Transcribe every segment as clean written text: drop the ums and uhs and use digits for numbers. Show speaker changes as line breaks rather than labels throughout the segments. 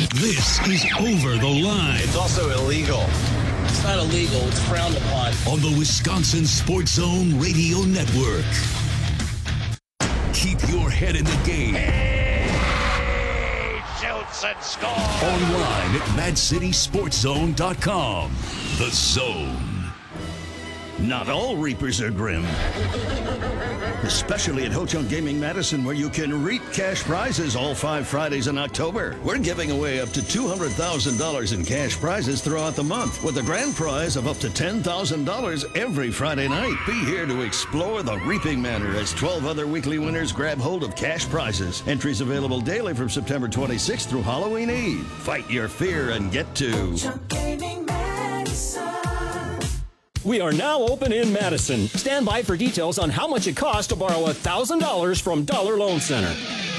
This is Over the Line.
It's also illegal.
It's not illegal. It's frowned upon.
On the Wisconsin Sports Zone Radio Network. Keep your head in the game.
He shoots and scores.
Online at MadCitySportsZone.com. The Zone.
Not all Reapers are grim. Especially at Ho Chunk Gaming Madison, where you can reap cash prizes all 5 Fridays in October. We're giving away up to $200,000 in cash prizes throughout the month, with a grand prize of up to $10,000 every Friday night. Be here to explore the Reaping Manor as 12 other weekly winners grab hold of cash prizes. Entries available daily from September 26th through Halloween Eve. Fight your fear and get to
Ho Chunk Gaming Madison.
We are now open in Madison. Stand by for details on how much it costs to borrow $1,000 from Dollar Loan Center.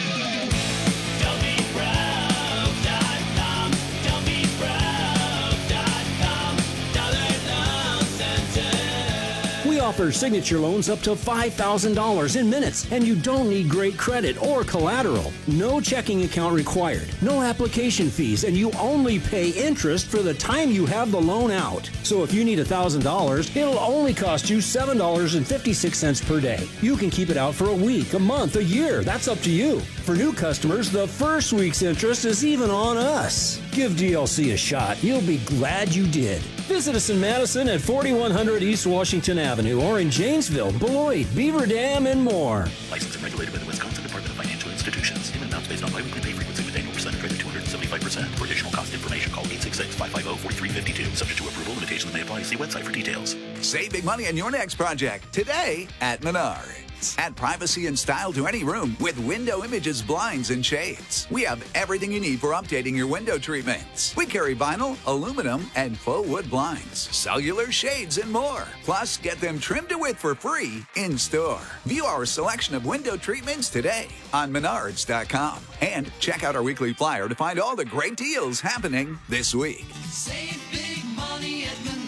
We offer signature loans up to $5,000 in minutes, and you don't need great credit or collateral. No checking account required, no application fees, and you only pay interest for the time you have the loan out. So if you need $1,000, it'll only cost you $7.56 per day. You can keep it out for a week, a month, a year. That's up to you. For new customers, the first week's interest is even on us. Give DLC a shot. You'll be glad you did. Visit us in Madison at 4100 East Washington Avenue or in Janesville, Beloit, Beaver Dam, and more.
Licensed and regulated by the Wisconsin Department of Financial Institutions. Payment amounts based on biweekly pay frequency with annual percentage rate of 275%. For additional cost information, call 866-550-4352. Subject to approval, limitations may apply. See website for details.
Save big money on your next project today at Menards. Add privacy and style to any room with Window Images blinds and shades. We have everything you need for updating your window treatments. We carry vinyl, aluminum, and faux wood blinds, cellular shades, and more. Plus, get them trimmed to width for free in store. View our selection of window treatments today on Menards.com. And check out our weekly flyer to find all the great deals happening this week.
Save big money at Menards.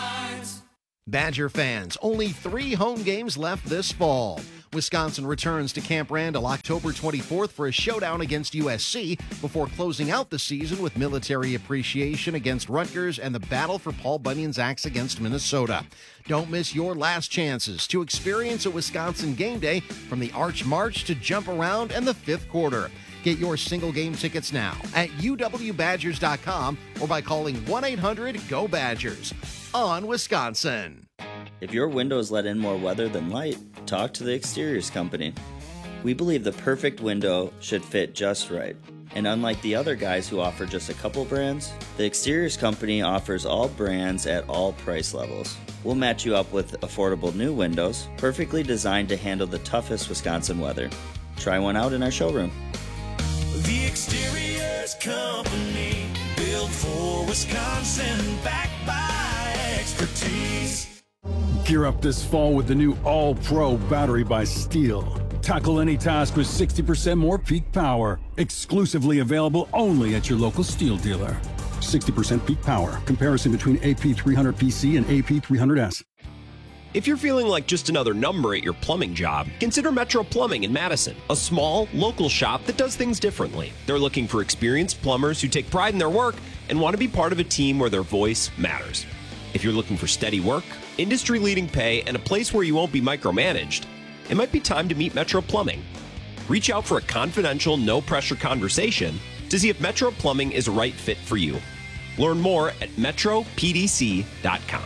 Badger fans, only 3 home games left this fall. Wisconsin returns to Camp Randall October 24th for a showdown against USC before closing out the season with military appreciation against Rutgers and the battle for Paul Bunyan's axe against Minnesota. Don't miss your last chances to experience a Wisconsin game day from the Arch March to Jump Around and the 5th quarter. Get your single game tickets now at uwbadgers.com or by calling 1-800-GO-BADGERS. On Wisconsin.
If your windows let in more weather than light, talk to the Exteriors Company. We believe the perfect window should fit just right. And unlike the other guys who offer just a couple brands, the Exteriors Company offers all brands at all price levels. We'll match you up with affordable new windows, perfectly designed to handle the toughest Wisconsin weather. Try one out in our showroom.
The Exteriors Company, built for Wisconsin, backed by expertise.
Gear up this fall with the new All-Pro battery by Steel. Tackle any task with 60% more peak power. Exclusively available only at your local Steel dealer. 60% peak power. Comparison between AP300PC and AP300S.
If you're feeling like just another number at your plumbing job, consider Metro Plumbing in Madison, a small, local shop that does things differently. They're looking for experienced plumbers who take pride in their work and want to be part of a team where their voice matters. If you're looking for steady work, industry-leading pay, and a place where you won't be micromanaged, it might be time to meet Metro Plumbing. Reach out for a confidential, no-pressure conversation to see if Metro Plumbing is a right fit for you. Learn more at metropdc.com.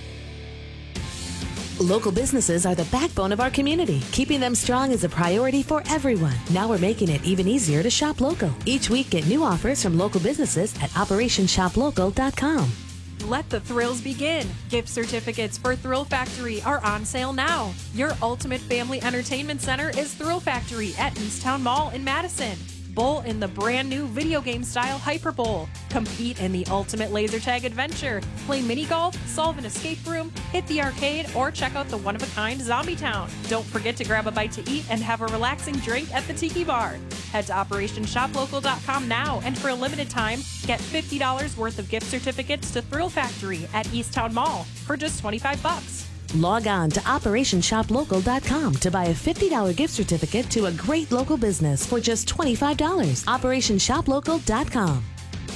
Local businesses are the backbone of our community. Keeping them strong is a priority for everyone. Now we're making it even easier to shop local. Each week, get new offers from local businesses at OperationShopLocal.com.
Let the thrills begin. Gift certificates for Thrill Factory are on sale now. Your ultimate family entertainment center is Thrill Factory at Easttown Mall in Madison. Bowl in the brand new video game style Hyper Bowl. Compete in the ultimate laser tag adventure. Play mini golf, solve an escape room, hit the arcade, or check out the one-of-a-kind Zombie Town. Don't forget to grab a bite to eat and have a relaxing drink at the Tiki Bar. Head to OperationShopLocal.com now, and for a limited time, get $50 worth of gift certificates to Thrill Factory at Easttown Mall for just $25.
Log on to OperationShopLocal.com to buy a $50 gift certificate to a great local business for just $25. OperationShopLocal.com.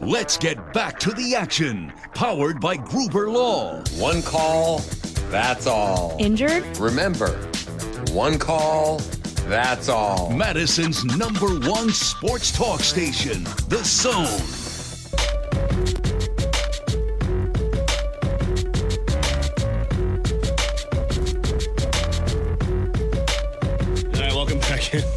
Let's get back to the action. Powered by Gruber Law.
One call, that's all.
Injured?
Remember, one call, that's all.
Madison's #1 sports talk station, The Zone.
All right, welcome back in.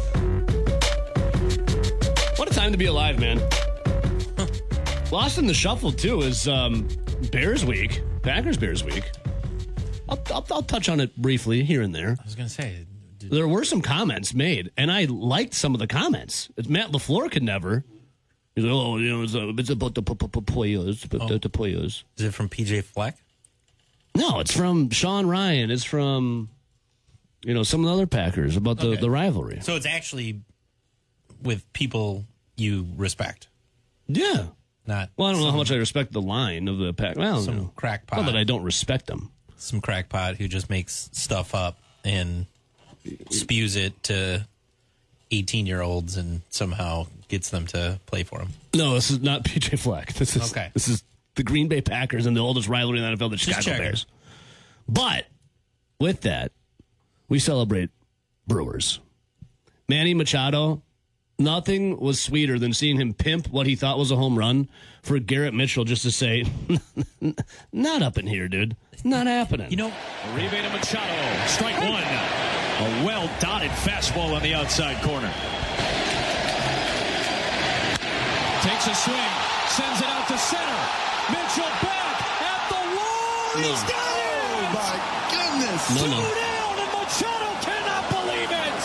What a time to be alive, man. Lost in the shuffle, too, is Bears week. Packers-Bears week. I'll touch on it briefly here and there.
I was going to say.
There were some comments made, and I liked some of the comments. Matt LaFleur could never. He's like, oh, you know, it's about the players. The players.
Is it from PJ Fleck?
No, it's from Sean Ryan. It's from, you know, some of the other Packers about the rivalry.
So it's actually with people you respect.
Yeah.
Not.
Well, I don't know how much I respect the line of the Pack. Well,
some
no.
crackpot.
Not that I don't respect them.
Some crackpot who just makes stuff up and spews it to 18-year-olds and somehow gets them to play for him.
No, this is not PJ Fleck. This is the Green Bay Packers and the oldest rivalry in the NFL, the Chicago Bears. But with that, we celebrate Brewers. Manny Machado, nothing was sweeter than seeing him pimp what he thought was a home run for Garrett Mitchell just to say, not up in here, dude. Not happening.
You know,
Uribe to Machado, strike one. A well-dotted fastball on the outside corner. Takes a swing, sends it out to center. Mitchell back at the wall.
No.
He's got it.
Oh, my goodness.
No.
Two down, and Machado cannot believe it.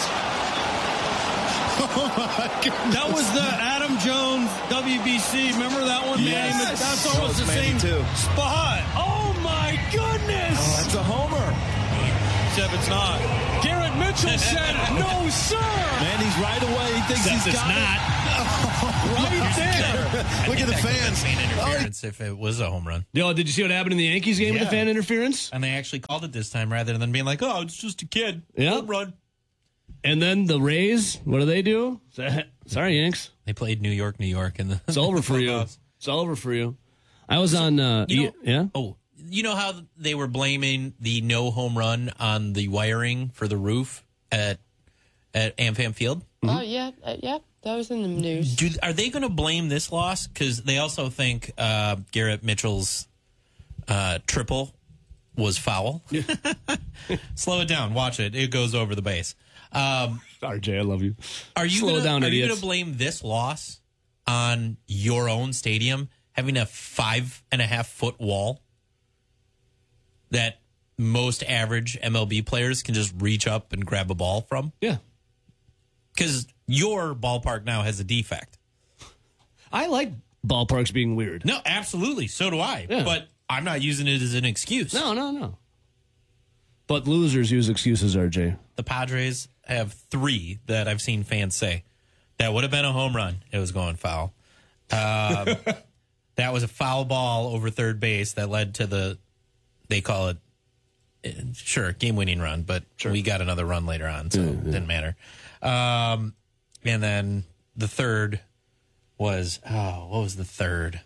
Oh, my goodness.
That was the Adam Jones WBC. Remember that one,
yes.
Manny? That's almost the same spot.
Oh, my goodness.
Oh, that's a homer.
Except it's not.
Garrett Mitchell said, no, sir.
Manny's right away. He thinks
Except
he's
it's
got
not.
right there. Look at the fans.
Fan interference if it was a home run.
Yo, did you see what happened in the Yankees game with the fan interference?
And they actually called it this time rather than being like, oh, it's just a kid.
Yep.
Home run.
And then the Rays, what do? Sorry, Yanks.
They played New York, and
it's over for you. It's over for you. I was on. Yeah.
Oh, you know how they were blaming the no home run on the wiring for the roof at AmFam Field?
Oh yeah, yeah. That was in the news.
Are they going to blame this loss? Because they also think Garrett Mitchell's triple was foul. Slow it down. Watch it. It goes over the base.
Sorry, Jay. I love you.
Are you
Slow down,
Are you
idiots.
going to blame this loss on your own stadium having a 5.5-foot wall that most average MLB players can just reach up and grab a ball from?
Yeah.
Because your ballpark now has a defect.
I like ballparks being weird.
No, absolutely. So do I.
Yeah.
But I'm not using it as an excuse.
No. But losers use excuses, RJ.
The Padres have 3 that I've seen fans say. That would have been a home run. It was going foul. That was a foul ball over third base that led to they call it, game-winning run, but we got another run later on, so it didn't matter. And then the third was, what was the third?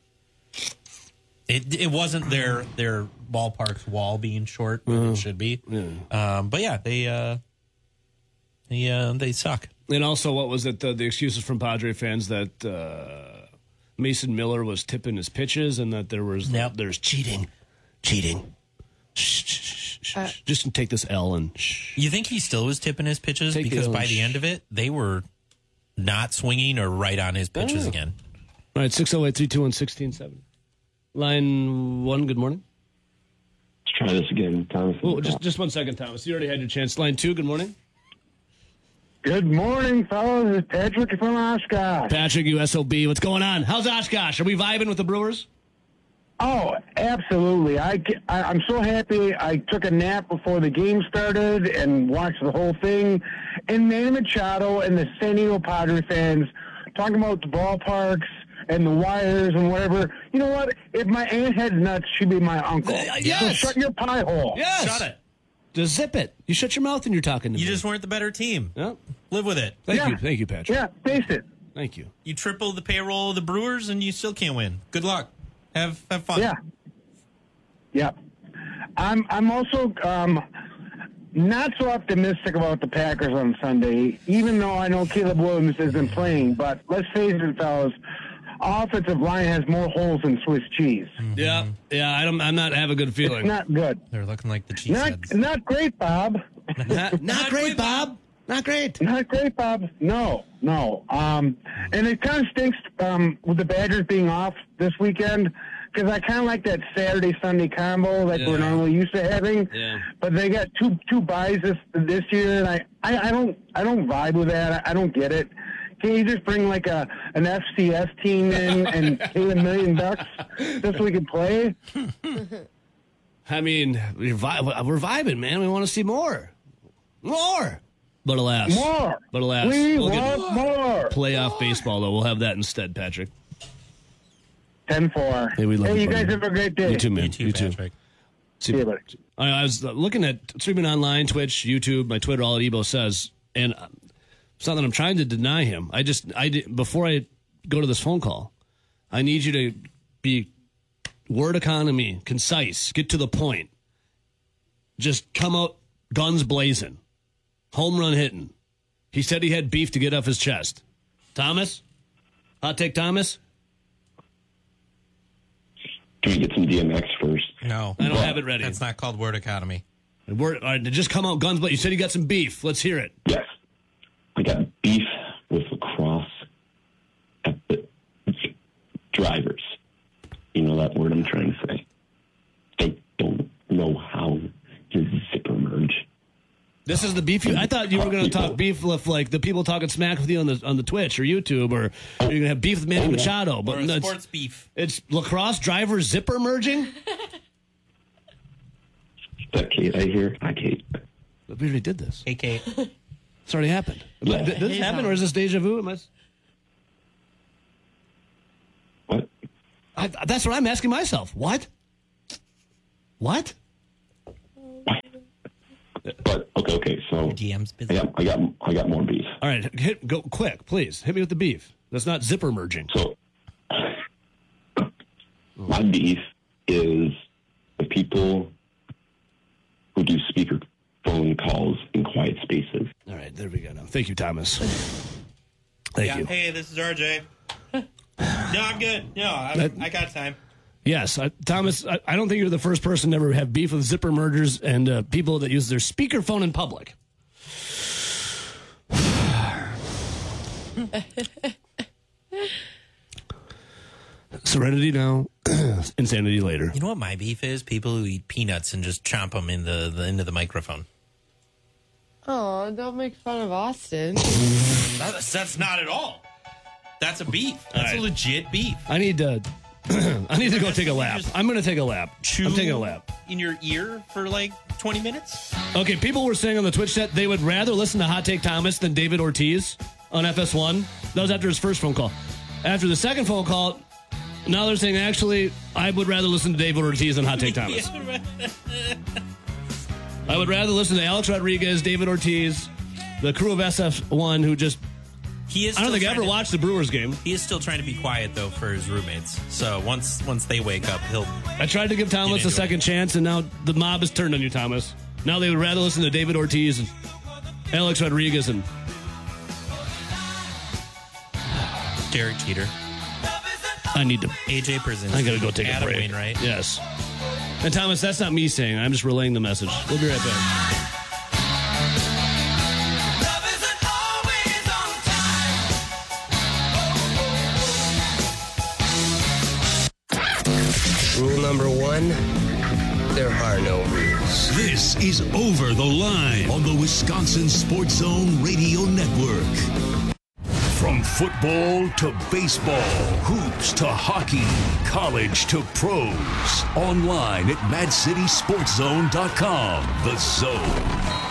It wasn't their ballpark's wall being short, but it should be.
Yeah.
But yeah, they suck.
And also, what was it? The excuses from Padre fans that Mason Miller was tipping his pitches and that there's cheating. Shh. Just take this L and shh.
You think he still was tipping his pitches? Because by the end of it, they were not swinging or right on his pitches again.
All right, 608-321-1670. Line 1, good morning.
Let's try this again, Thomas.
Oh, just 1 second, Thomas. You already had your chance. Line 2, good morning.
Good morning, fellas. It's Patrick from Oshkosh.
Patrick, USOB. What's going on? How's Oshkosh? Are we vibing with the Brewers?
Oh, absolutely. I'm so happy. I took a nap before the game started and watched the whole thing. And Manny Machado and the San Diego Padre fans talking about the ballparks and the wires and whatever. You know what? If my aunt had nuts, she'd be my uncle.
Yes.
So shut your pie hole.
Yes.
Shut it.
Just zip it. You shut your mouth and you're talking to me.
You just weren't the better team.
Yep.
Live with it.
Thank you, Patrick.
Yeah, face it.
Thank you.
You triple the payroll of the Brewers, and you still can't win. Good luck. Have fun.
Yeah. Yep. I'm also not so optimistic about the Packers on Sunday, even though I know Caleb Williams isn't playing. But let's face it, fellas, offensive line has more holes than Swiss cheese.
Yeah. I'm not have a good feeling.
It's not good.
They're looking like the cheeseheads.
Not great, Bob.
Not great, Bob. Not great.
Not great, Bob. No. And it kind of stinks with the Badgers being off this weekend, because I kind of like that Saturday-Sunday combo like we're normally used to having.
Yeah.
But they got two buys this year, and I don't vibe with that. I don't get it. Can you just bring like an FCS team in and pay $1 million just so we can play?
I mean, we're vibing, man. We want to see more. But alas.
We want more.
Playoff baseball, though. We'll have that instead, Patrick.
10-4.
Hey,
you guys have a great day.
You too, man.
You too, Patrick.
See you, buddy.
I was looking at streaming online, Twitch, YouTube, my Twitter, all at Ebo says, and it's not that I'm trying to deny him. Before I go to this phone call, I need you to be word economy, concise, get to the point. Just come out guns blazing, home run hitting. He said he had beef to get off his chest. Thomas? Hot take, Thomas?
Can we get some DMX first?
No.
I don't have it ready.
That's not called word economy.
All right, just come out guns blazing. You said you got some beef. Let's hear it.
Yes. I got beef with lacrosse at the drivers. You know that word I'm trying to say. They don't know how to zipper merge.
This is the beef. I thought you were going to talk beef with like the people talking smack with you on the Twitch or YouTube, or you're going to have beef with Manny Machado. But
or sports beef.
It's lacrosse driver zipper merging.
That Kate I hear? Hi, Kate.
We already did this.
Hey, Kate.
It's already happened. Did this happen, or is this deja vu?
What?
That's what I'm asking myself. What?
But okay. So
DM's busy.
I got more beef.
All right, go quick, please. Hit me with the beef. That's not zipper merging.
So my beef is the people who do speaker phone calls in quiet spaces.
All right, there we go. Now, thank you, Thomas. Thank you.
Hey, this is RJ. No, I'm good. No, I got time.
Yes, Thomas, I don't think you're the first person to ever have beef with zipper mergers and people that use their speakerphone in public. Serenity now, insanity later.
You know what my beef is? People who eat peanuts and just chomp them into the microphone.
Oh, don't make fun of Austin.
That's not at all. That's a beef. That's a legit beef.
I need to go take a lap. I'm going to take a lap. I'm taking a lap.
In your ear for like 20 minutes?
Okay, people were saying on the Twitch chat they would rather listen to Hot Take Thomas than David Ortiz on FS1. That was after his first phone call. After the second phone call, now they're saying, actually, I would rather listen to David Ortiz than Hot Take Thomas. I would rather listen to Alex Rodriguez, David Ortiz, the crew of SF1 who just... I don't think I ever watched the Brewers game.
He is still trying to be quiet, though, for his roommates. So once they wake up, he'll...
I tried to give Thomas a second chance, and now the mob has turned on you, Thomas. Now they would rather listen to David Ortiz and Alex Rodriguez and...
Derek Jeter.
I need to...
AJ Pierzynski.
I got to go take
Adam
a break.
Wainwright.
Yes. And Thomas, that's not me saying. I'm just relaying the message. We'll be right back.
Rule number one, there are no rules.
This is Over the Line on the Wisconsin Sports Zone Radio Network. From football to baseball, hoops to hockey, college to pros. Online at MadCitySportsZone.com. The Zone.